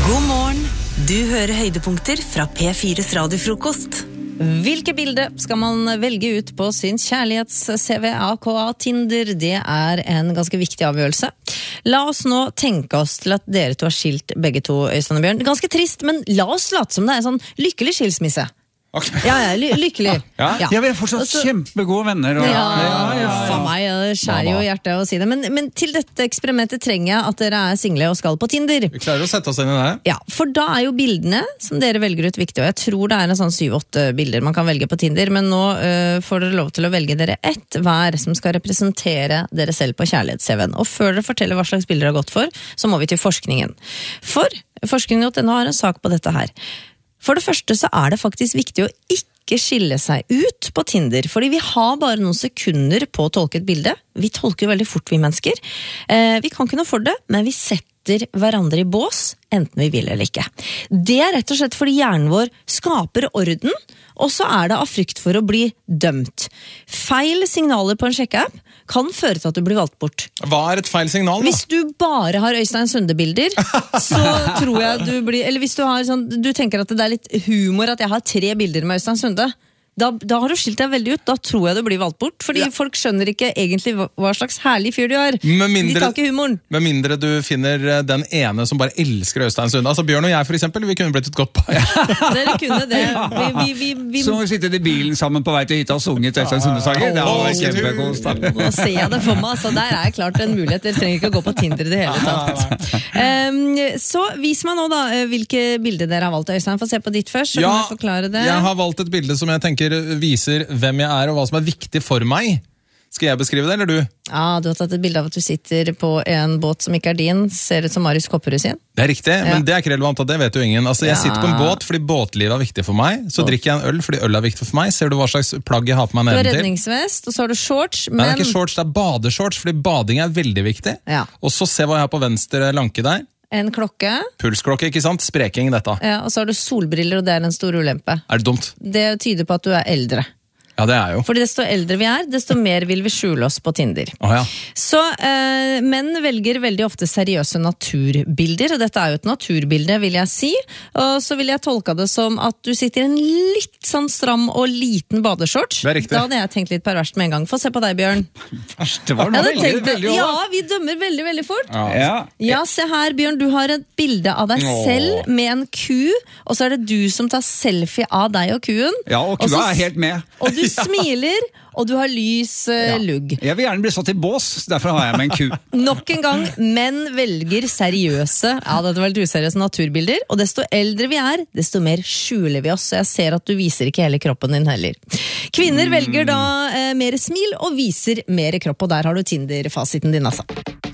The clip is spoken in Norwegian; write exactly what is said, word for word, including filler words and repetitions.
God morgen, du hører høydepunkter fra P fires radiofrokost. Hvilke bilder skal man velge ut på sin kjærlighets-C V A K A Tinder? Det er en ganske viktig avgjørelse. La oss nå tenke oss til at dere to har skilt begge to, Øystein og Bjørn. Ganske trist, men la oss late som det er en sånn lykkelig skilsmisse. Okay. Ja, ja, ly lykkelig. Ja, ja. ja vi er fortsatt Også, kjempegode venner. Og, ja, ja, ja, ja. for meg det skjærer jo hjertet å si det. Men, men til dette eksperimentet trenger jeg at dere er single og skal på Tinder. Vi klarer å sette oss inn i det. Ja, for da er jo bildene som dere velger ut viktig, og jeg tror det er en sånn syv åtte bilder man kan velge på Tinder, men nå uh, får dere lov til å velge dere ett hver som skal representere dere selv på kjærlighets-C V-en. Og før dere forteller hva slags bilder dere har gått for, så må vi til forskningen. For forskningen punktum no har en sak på dette her. For det første så er det faktisk viktig å ikke skille seg ut på Tinder, fordi vi har bare noen sekunder på å tolke et bilde. Vi tolker veldig fort, vi mennesker. Eh, vi kan ikke noe for det, men vi setter hverandre i bås, enten vi vil eller ikke. Det er rett og slett fordi hjernen vår skaper orden, og så er det av frykt for å bli dømt. Feil signaler på en sjekkeapp kan føre til at du blir valgt bort. Hva er et feil signal da? Hvis du bare har Øystein Sunde-bilder, så tror jeg du blir... Eller hvis du har sånn, du tenker at det er litt humor at jeg har tre bilder med Øystein Sunde, da, da har du skilt deg veldig ut, da tror jeg du blir valgt bort, fordi ja. Folk skjønner ikke egentlig hva, hva slags herlig fyr du er. Mindre, de tar ikke humoren. Med mindre du finner den ene som bare elsker Øystein Sunde. Altså Bjørn og jeg for eksempel, vi kunne blitt et godt par. Dere kunne det. Vi, vi, vi, vi... Så vi sitter i bilen sammen på vei til hytta og sunget Øystein Sunde-sanger. Det var kjempekost. Nå ser jeg det for meg, altså der er klart en mulighet. Dere trenger ikke å gå på Tinder i det hele tatt. Um, så vis meg nå da, hvilke bilder dere har valgt, Øystein. Få se på ditt først, så ja, kan jeg forklare det. Jeg har valgt et bilde som jeg tenker viser hvem jeg er og hva som er viktig for meg. Skal jeg beskrive det, eller du? Ja, du har tatt et bilde av at du sitter på en båt som ikke er din. Ser ut som Marius Kopperud sin. Det er riktig, ja. Men det er ikke relevant, og det vet jo ingen. Altså, jeg ja. sitter på en båt fordi båtlivet er viktig for meg. Så drikker jeg en øl fordi øl er viktig for meg. Ser du hva slags plagg jeg har på meg nedentil? Du har redningsvest, og så har du shorts. Men... Nei, det er ikke shorts, det er badeshorts, fordi bading er veldig viktig. Ja. Og så se hva jeg har på venstre lanke der. En klokke. Pulsklokke, ikke sant? Spreking, dette. Ja, og så har du solbriller, og det er en stor ulempe. Er det dumt? Det tyder på at du er eldre. Ja, det er jo. Fordi desto eldre vi er, desto mer vil vi skjule oss på Tinder. Oh, ja. Så eh, menn velger veldig ofte seriøse naturbilder, og dette er jo et naturbilde, vil jeg si. Og så vil jeg tolke det som at du sitter i en litt sånn stram og liten badeshorts. Det er riktig. Da hadde jeg tenkt litt perverst med en gang. Få se på deg, Bjørn. Det var noe veldig, tenkt, veldig ja, vi dømmer veldig, veldig fort. Ja. Ja. Ja, se her, Bjørn, du har et bilde av deg Åh. selv med en ku, og så er det du som tar selfie av deg og kuen. Ja, og kua og så, er helt med. Og du smiler, og du har lys uh, lugg. Jeg vil gjerne bli satt i bås, derfor har jeg med en ku. Nok en gang, menn velger seriøse, ja, dette var litt useriøse naturbilder, og desto eldre vi er, desto mer skjuler vi oss. Jeg ser at du viser ikke hele kroppen din heller. Kvinner mm. velger da uh, mer smil og viser mer kropp, og der har du Tinder-fasiten din, altså.